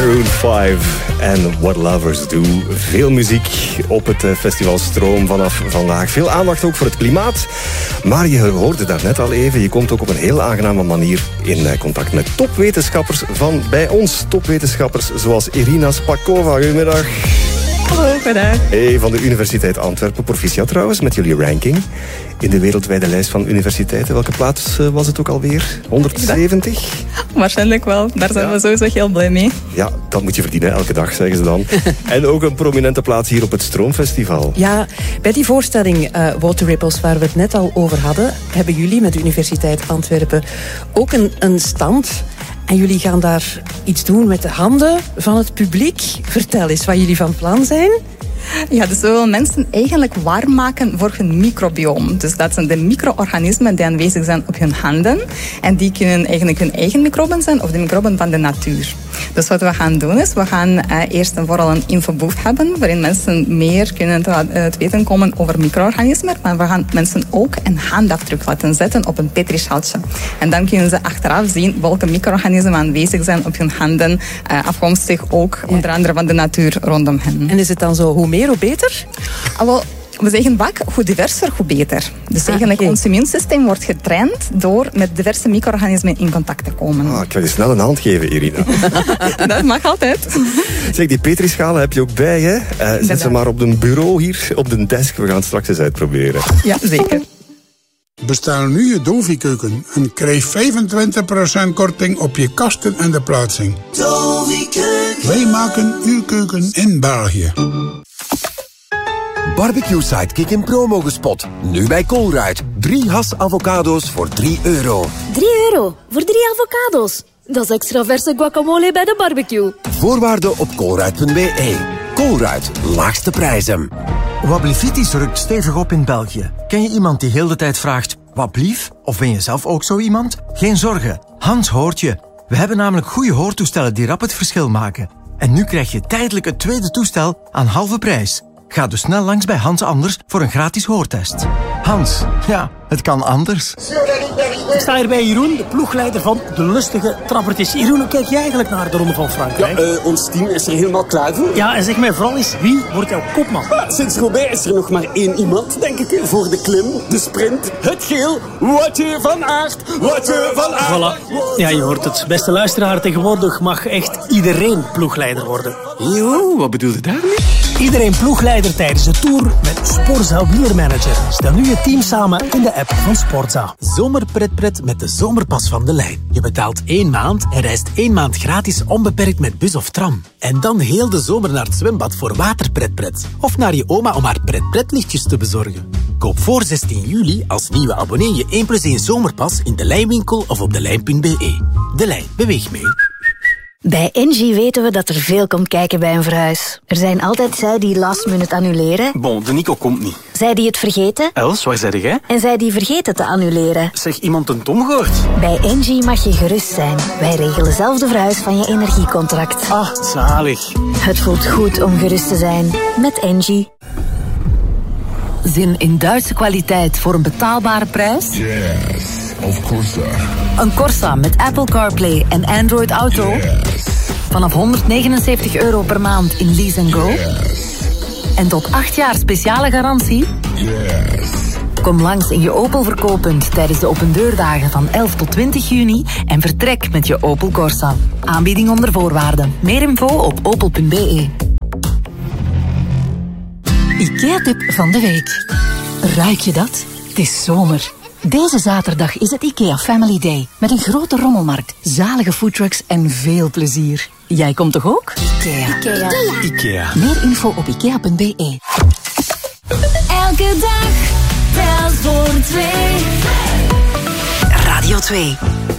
Maroon 5 en What Lovers Do. Veel muziek op het festival Stroom vanaf vandaag. Veel aandacht ook voor het klimaat. Maar je hoorde daar net al even, je komt ook op een heel aangename manier in contact met topwetenschappers van bij ons. Topwetenschappers zoals Irina Spakova. Goedemiddag. Hallo, goedendag. Hey, van de Universiteit Antwerpen. Proficiat trouwens met jullie ranking in de wereldwijde lijst van universiteiten. Welke plaats was het ook alweer? 170? Waarschijnlijk wel. Daar zijn we sowieso heel blij mee. Ja, dat moet je verdienen elke dag, zeggen ze dan. En ook een prominente plaats hier op het Stroomfestival. Ja, bij die voorstelling Water Ripples, waar we het net al over hadden, hebben jullie met de Universiteit Antwerpen ook een stand. En jullie gaan daar iets doen met de handen van het publiek. Vertel eens wat jullie van plan zijn. Ja, dus we willen mensen eigenlijk warm maken voor hun microbioom. Dus dat zijn de micro-organismen die aanwezig zijn op hun handen. En die kunnen eigenlijk hun eigen microben zijn of de microben van de natuur. Dus wat we gaan doen is, we gaan eerst en vooral een infobooth hebben, waarin mensen meer kunnen te weten komen over micro-organismen. Maar we gaan mensen ook een handafdruk laten zetten op een petrischaaltje. En dan kunnen ze achteraf zien welke micro-organismen aanwezig zijn op hun handen, afkomstig ook onder andere van de natuur rondom hen. En is het dan zo, hoe meer, hoe beter? We zeggen vaak, hoe diverser, hoe beter. Dus eigenlijk ons immuunsysteem wordt getraind door met diverse micro-organismen in contact te komen. Ik ga je snel een hand geven, Irina. Dat mag altijd. Zeg, die petrischalen heb je ook bij, hè? Zet ze maar op een bureau hier, op de desk. We gaan het straks eens uitproberen. Ja, zeker. Bestel nu je Dovi-keuken en krijg 25% korting op je kasten en de plaatsing. Dovi-keuken. Wij maken uw keuken in België. Barbecue Sidekick in promo gespot. Nu bij Colruyt. 3 Hass avocado's voor €3. €3 voor 3 avocado's. Dat is extra verse guacamole bij de barbecue. Voorwaarden op colruyt.be. Colruyt, laagste prijzen. Wat blieft rukt stevig op in België. Ken je iemand die heel de tijd vraagt, wat blief? Of ben je zelf ook zo iemand? Geen zorgen, Hans hoort je. We hebben namelijk goede hoortoestellen die rap het verschil maken. En nu krijg je tijdelijk het tweede toestel aan halve prijs. Ga dus snel langs bij Hans Anders voor een gratis hoortest. Hans, ja, het kan anders. Ik sta hier bij Jeroen, de ploegleider van de lustige trappertjes. Jeroen, hoe kijk jij eigenlijk naar de Ronde van Frankrijk? Ja, ons team is er helemaal klaar voor. Ja, en zeg mij vooral eens, wie wordt jouw kopman? Sinds Roubaix is er nog maar 1 iemand, denk ik, voor de klim, de sprint, het geel. Woutje van Aert, Woutje van Aert. Voilà. Ja, je hoort het. Beste luisteraar, tegenwoordig mag echt iedereen ploegleider worden. Jo, wat bedoel je daarmee? Iedereen ploegleider tijdens de Tour met Sporza Wielermanager. Stel nu je team samen in de app van Sporza. Zomerpretpret met de zomerpas van De Lijn. Je betaalt 1 maand en reist 1 maand gratis onbeperkt met bus of tram. En dan heel de zomer naar het zwembad voor waterpretpret. Of naar je oma om haar pretpretlichtjes te bezorgen. Koop voor 16 juli als nieuwe abonnee je 1+1 zomerpas in De Lijnwinkel of op delijn.be. De Lijn, beweeg mee. Bij Engie weten we dat er veel komt kijken bij een verhuis. Er zijn altijd zij die last minute annuleren. Bon, de Nico komt niet. Zij die het vergeten. Els, waar zei jij? En zij die vergeten te annuleren. Zeg, iemand een Tom gehoord? Bij Engie mag je gerust zijn. Wij regelen zelf de verhuis van je energiecontract. Ah, zalig. Het voelt goed om gerust te zijn. Met Engie. Zin in Duitse kwaliteit voor een betaalbare prijs? Yes, of course. Een Corsa met Apple CarPlay en Android Auto? Yes. Vanaf €169 per maand in Lease & Go? Yes. En tot 8 jaar speciale garantie? Yes. Kom langs in je Opel verkooppunt tijdens de opendeurdagen van 11 tot 20 juni en vertrek met je Opel Corsa. Aanbieding onder voorwaarden. Meer info op opel.be. IKEA-tip van de week. Ruik je dat? Het is zomer. Deze zaterdag is het IKEA Family Day. Met een grote rommelmarkt, zalige foodtrucks en veel plezier. Jij komt toch ook? IKEA. Meer info op ikea.be. Elke dag telt voor 2. Radio 2.